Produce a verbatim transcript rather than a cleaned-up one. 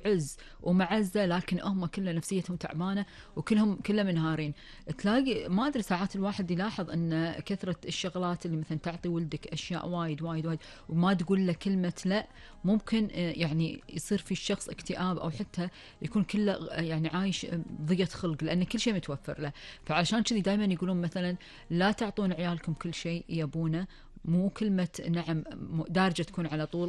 عز ومعزة، لكن هم كلها نفسيتهم تعبانة وكلهم كلها منهارين. تلاقي ما أدري ساعات الواحد يلاحظ أن كثرة الشغلات اللي مثلا تعطي ولدك أشياء وايد وايد وايد وما تقول له كلمة لا، ممكن يعني يصير في الشخص اكتئاب، أو حتى يكون كله يعني عايش ضيقة خلق لأن كل شيء متوفر له. فعشان كذي دائما يقولون مثلا لا تعطون عيالكم كل شيء يبونه، مو كلمة نعم دارجة تكون على طول.